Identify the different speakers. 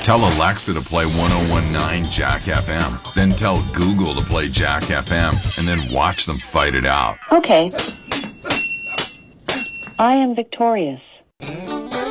Speaker 1: Tell Alexa to play 1019 Jack FM. Then tell Google to play Jack FM, and then watch them fight it out.
Speaker 2: Okay. I am victorious.